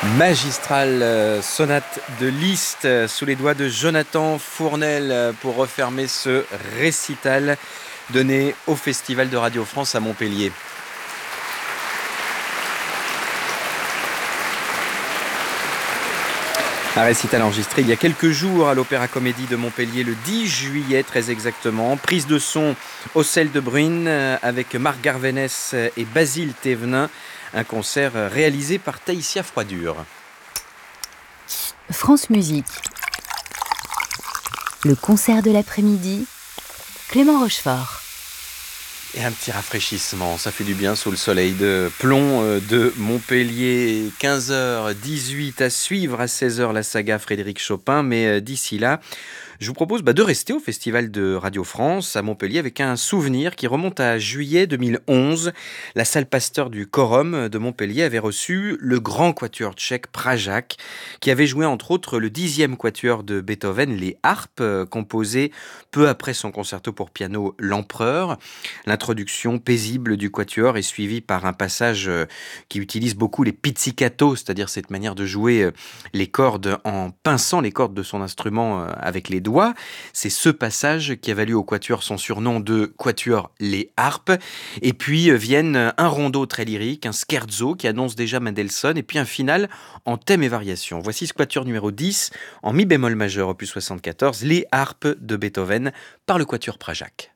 Magistrale sonate de Liszt sous les doigts de Jonathan Fournel pour refermer ce récital donné au Festival de Radio France à Montpellier. Un récital enregistré il y a quelques jours à l'Opéra Comédie de Montpellier, le 10 juillet très exactement. Prise de son au Cel de Bruyne avec Marc Garvenès et Basile Thévenin. Un concert réalisé par Taïsia Froidure. France Musique. Le concert de l'après-midi, Clément Rochefort. Et un petit rafraîchissement, ça fait du bien sous le soleil de plomb de Montpellier. 15h18 à suivre, à 16h la saga Frédéric Chopin. Mais d'ici là, je vous propose de rester au Festival de Radio France à Montpellier avec un souvenir qui remonte à juillet 2011. La salle Pasteur du Quorum de Montpellier avait reçu le grand quatuor tchèque Pražák, qui avait joué entre autres le 10e quatuor de Beethoven, les harpes, composé peu après son concerto pour piano L'Empereur. L'introduction paisible du quatuor est suivie par un passage qui utilise beaucoup les pizzicato, c'est-à-dire cette manière de jouer les cordes en pinçant les cordes de son instrument avec les doigts. C'est ce passage qui a valu au quatuor son surnom de quatuor les harpes. Et puis viennent un rondo très lyrique, un scherzo qui annonce déjà Mendelssohn, et puis un final en thème et variation. Voici ce quatuor numéro 10 en mi bémol majeur opus 74, les harpes de Beethoven par le quatuor Pražák.